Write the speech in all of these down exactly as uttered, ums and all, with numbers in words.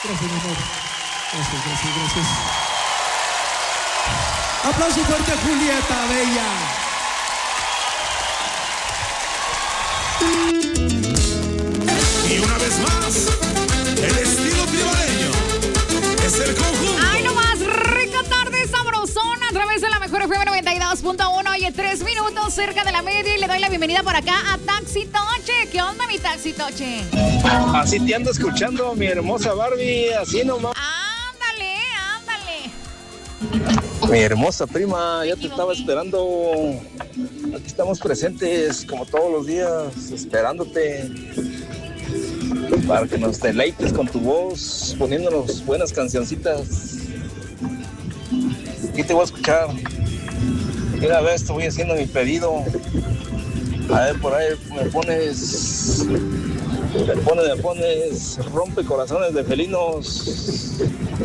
Gracias, mi amor. Gracias, gracias, gracias. Aplauso fuerte a Julieta Bella. Y una vez más, el estilo tribaleño es el conjunto. ¡Ay, no más! Rica tarde, sabrosona, a través de la mejor F M noventa y dos punto uno. Oye, tres minutos cerca de la media y le doy la bienvenida por acá a Taxi Toche. ¿Qué onda, mi Taxi Toche? Así te ando escuchando, mi hermosa Barbie, así nomás. Ándale, ándale. Mi hermosa prima, ya te estaba esperando. Aquí estamos presentes como todos los días, esperándote para que nos deleites con tu voz, poniéndonos buenas cancioncitas. Aquí te voy a escuchar. Mira, a ver, estoy haciendo mi pedido. A ver, por ahí me pones, me pones, me pones, rompe corazones de felinos.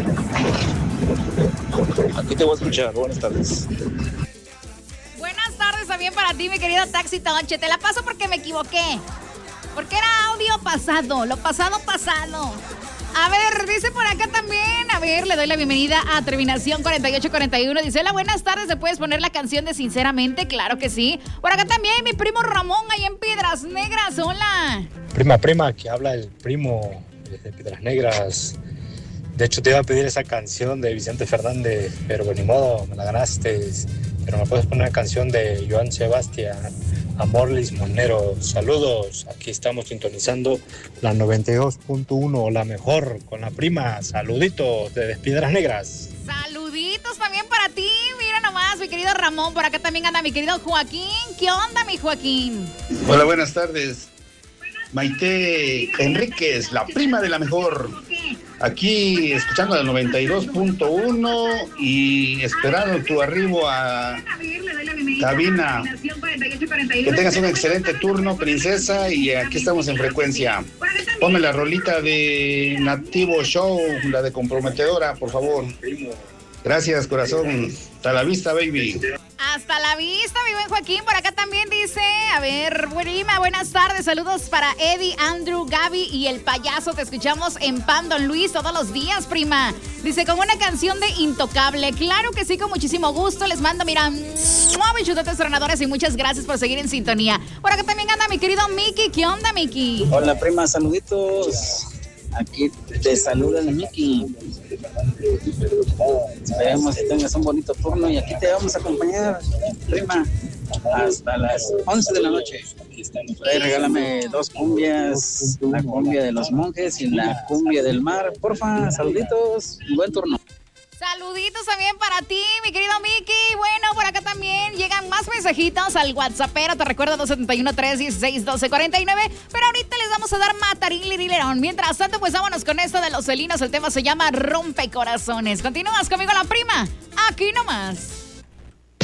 Aquí te voy a escuchar. Buenas tardes. Buenas tardes también para ti, mi querido Taxi Toche. Te la paso porque me equivoqué. Porque era audio pasado, lo pasado pasado. A ver, dice por acá también, a ver, le doy la bienvenida a Terminación cuarenta y ocho cuarenta y uno. Dice, hola, buenas tardes, ¿te puedes poner la canción de Sinceramente? Claro que sí. Por acá también mi primo Ramón, ahí en Piedras Negras, hola. Prima, prima, que habla el primo desde Piedras Negras. De hecho, te iba a pedir esa canción de Vicente Fernández, pero bueno, ni modo, me la ganaste. Pero me puedes poner una canción de Joan Sebastián, Amor Lismonero. Saludos, aquí estamos sintonizando la noventa y dos punto uno, la mejor, con la prima. Saluditos desde Piedras Negras. Saluditos también para ti, mira nomás, mi querido Ramón. Por acá también anda mi querido Joaquín. ¿Qué onda, mi Joaquín? Hola, buenas tardes. Maite Enríquez, la prima de la mejor. Aquí escuchando el noventa y dos punto uno y esperando tu arribo a cabina. Que tengas un excelente turno, princesa, y aquí estamos en frecuencia. Ponme la rolita de Nativo Show, la de Comprometedora, por favor. Gracias, corazón. Hasta la vista, baby. Hasta la vista, mi buen Joaquín. Por acá también dice, a ver, prima, buenas tardes. Saludos para Eddie, Andrew, Gaby y el payaso. Te escuchamos en Pan Don Luis todos los días, prima. Dice, con una canción de Intocable. Claro que sí, con muchísimo gusto. Les mando, mira, mueve chutetes tronadores y muchas gracias por seguir en sintonía. Por acá también anda mi querido Mickey. ¿Qué onda, Mickey? Hola, prima, saluditos. Aquí te saluda el Mickey. Esperemos que tengas un bonito turno y aquí te vamos a acompañar, prima, hasta las once de la noche. Ahí regálame dos cumbias, la cumbia de los monjes y la cumbia del mar. Porfa, saluditos, buen turno. Saluditos también para ti, mi querido Mickey. Bueno, por acá también llegan más mensajitos al WhatsAppero. Te recuerdo dos siete uno, tres uno seis, uno dos cuatro nueve. Pero ahorita les vamos a dar matarilirilerón. Mientras tanto, pues vámonos con esto de los felinos. El tema se llama Rompe Corazones. Continúas conmigo, la prima. Aquí nomás.